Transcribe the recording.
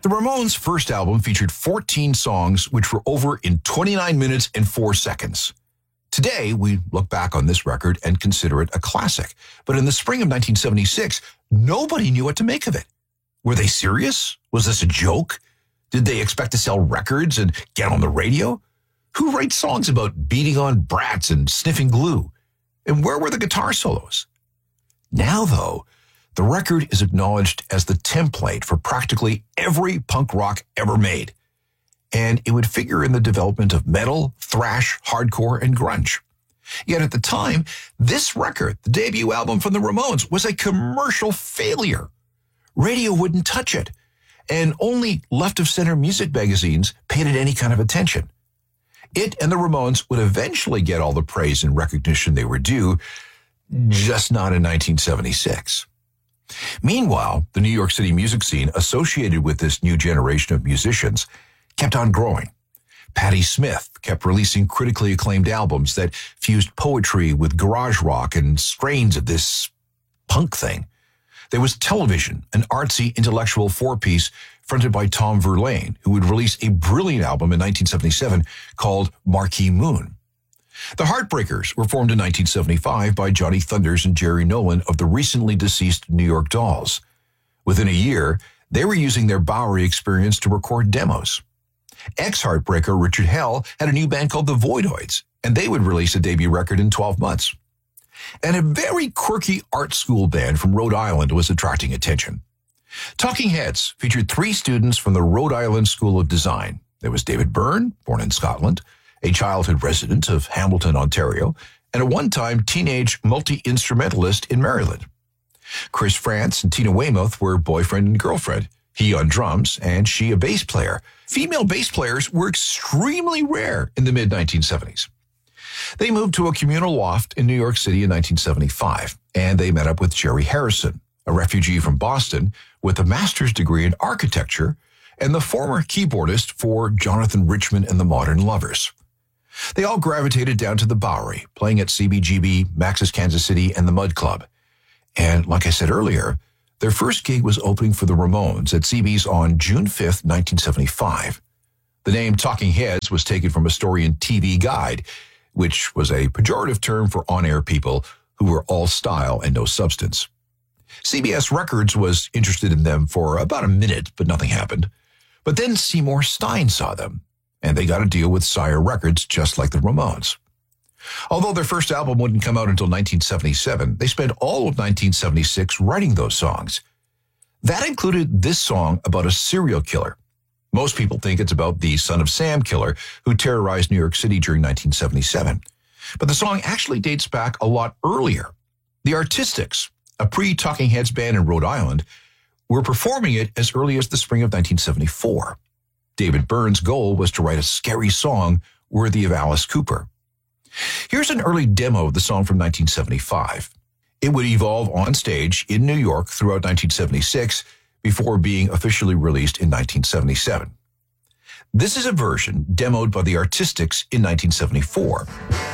The Ramones' first album featured 14 songs, which were over in 29 minutes and 4 seconds. Today, we look back on this record and consider it a classic. But in the spring of 1976, nobody knew what to make of it. Were they serious? Was this a joke? Did they expect to sell records and get on the radio? Who writes songs about beating on brats and sniffing glue? And where were the guitar solos? Now, though, the record is acknowledged as the template for practically every punk rock ever made. And it would figure in the development of metal, thrash, hardcore, and grunge. Yet at the time, this record, the debut album from the Ramones, was a commercial failure. Radio wouldn't touch it, and only left-of-center music magazines paid it any kind of attention. It and the Ramones would eventually get all the praise and recognition they were due, just not in 1976. Meanwhile, the New York City music scene associated with this new generation of musicians kept on growing. Patti Smith kept releasing critically acclaimed albums that fused poetry with garage rock and strains of this punk thing. There was Television, an artsy intellectual four-piece fronted by Tom Verlaine, who would release a brilliant album in 1977 called Marquee Moon. The Heartbreakers were formed in 1975 by Johnny Thunders and Jerry Nolan of the recently deceased New York Dolls. Within a year, they were using their Bowery experience to record demos. Ex-Heartbreaker Richard Hell had a new band called the Voidoids, and they would release a debut record in 12 months. And a very quirky art school band from Rhode Island was attracting attention. Talking Heads featured 3 students from the Rhode Island School of Design. There was David Byrne, born in Scotland, a childhood resident of Hamilton, Ontario, and a one-time teenage multi-instrumentalist in Maryland. Chris France and Tina Weymouth were boyfriend and girlfriend, he on drums and she a bass player. Female bass players were extremely rare in the mid-1970s. They moved to a communal loft in New York City in 1975, and they met up with Jerry Harrison, a refugee from Boston with a master's degree in architecture and the former keyboardist for Jonathan Richman and the Modern Lovers. They all gravitated down to the Bowery, playing at CBGB, Max's Kansas City, and the Mud Club. And like I said earlier, their first gig was opening for the Ramones at CB's on June 5th, 1975. The name Talking Heads was taken from a story in TV Guide, which was a pejorative term for on-air people who were all style and no substance. CBS Records was interested in them for about a minute, but nothing happened. But then Seymour Stein saw them, and they got a deal with Sire Records just like the Ramones. Although their first album wouldn't come out until 1977, they spent all of 1976 writing those songs. That included this song about a serial killer. Most people think it's about the Son of Sam killer who terrorized New York City during 1977. But the song actually dates back a lot earlier. The Artistics, a pre-Talking Heads band in Rhode Island, were performing it as early as the spring of 1974. David Byrne's goal was to write a scary song worthy of Alice Cooper. Here's an early demo of the song from 1975. It would evolve on stage in New York throughout 1976 before being officially released in 1977. This is a version demoed by the Artistics in 1974.